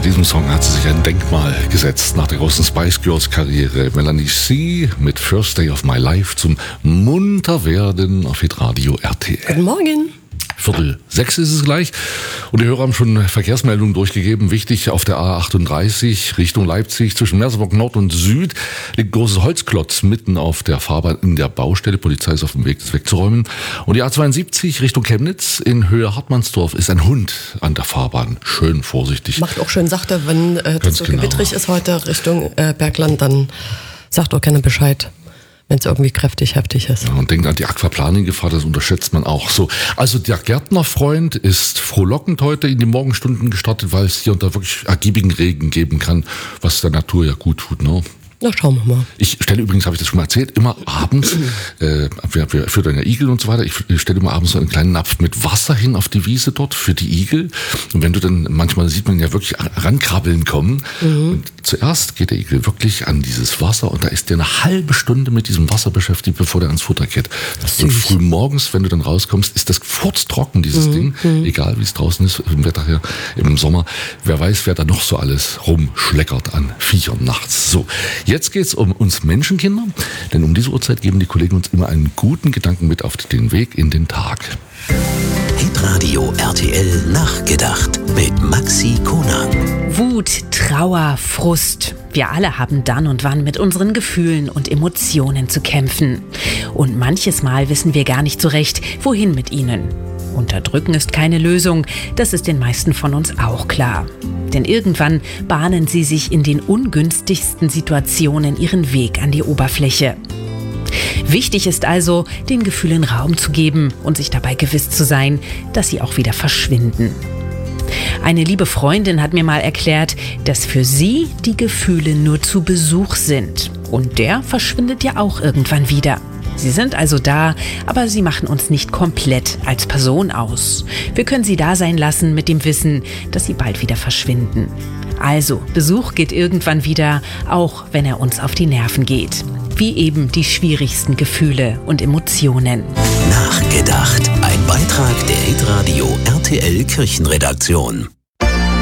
diesem Song hat sie sich ein Denkmal gesetzt nach der großen Spice Girls Karriere. Melanie C. mit First Day of My Life zum Munterwerden auf Hitradio RTL. Guten Morgen. 5:45 ist es gleich. Und die Hörer haben schon Verkehrsmeldungen durchgegeben. Wichtig, auf der A38 Richtung Leipzig zwischen Merseburg Nord und Süd liegt ein großes Holzklotz mitten auf der Fahrbahn in der Baustelle. Polizei ist auf dem Weg, das wegzuräumen. Und die A72 Richtung Chemnitz in Höhe Hartmannsdorf ist ein Hund an der Fahrbahn. Schön vorsichtig. Macht auch schön sachte, wenn das so gewittrig ist heute Richtung Bergland, dann sagt auch gerne Bescheid, wenn es irgendwie kräftig, heftig ist. Ja, und denkt an die Aquaplaning-Gefahr, das unterschätzt man auch so. Also der Gärtnerfreund ist frohlockend heute in die Morgenstunden gestartet, weil es hier und da wirklich ergiebigen Regen geben kann, was der Natur ja gut tut, ne? Na, schauen wir mal. Ich stelle übrigens, habe ich das schon mal erzählt, immer abends, wir füttern ja Igel und so weiter, ich stelle immer abends so einen kleinen Napf mit Wasser hin auf die Wiese dort für die Igel. Und wenn du dann, manchmal sieht man ja wirklich rankrabbeln kommen. Und zuerst geht der Igel wirklich an dieses Wasser und da ist der eine halbe Stunde mit diesem Wasser beschäftigt, bevor der ans Futter geht. Und früh morgens, wenn du dann rauskommst, ist das furztrocken, dieses Ding. Egal wie es draußen ist, im Wetter hier, im Sommer. Wer weiß, wer da noch so alles rumschleckert an Viechern nachts. So. Jetzt geht's um uns Menschenkinder, denn um diese Uhrzeit geben die Kollegen uns immer einen guten Gedanken mit auf den Weg in den Tag. Hitradio RTL Nachgedacht mit Maxi Konang. Wut, Trauer, Frust. Wir alle haben dann und wann mit unseren Gefühlen und Emotionen zu kämpfen. Und manches Mal wissen wir gar nicht so recht, wohin mit ihnen. Unterdrücken ist keine Lösung, das ist den meisten von uns auch klar. Denn irgendwann bahnen sie sich in den ungünstigsten Situationen ihren Weg an die Oberfläche. Wichtig ist also, den Gefühlen Raum zu geben und sich dabei gewiss zu sein, dass sie auch wieder verschwinden. Eine liebe Freundin hat mir mal erklärt, dass für sie die Gefühle nur zu Besuch sind. Und der verschwindet ja auch irgendwann wieder. Sie sind also da, aber sie machen uns nicht komplett als Person aus. Wir können sie da sein lassen mit dem Wissen, dass sie bald wieder verschwinden. Also, Besuch geht irgendwann wieder, auch wenn er uns auf die Nerven geht. Wie eben die schwierigsten Gefühle und Emotionen. Nachgedacht. Ein Beitrag der Hitradio RTL Kirchenredaktion.